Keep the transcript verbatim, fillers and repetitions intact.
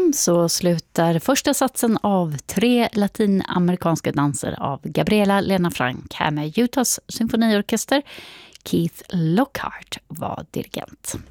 början så slutar första satsen av tre latinamerikanska danser av Gabriela Lena Frank här med Utahs symfoniorkester. Keith Lockhart var dirigent.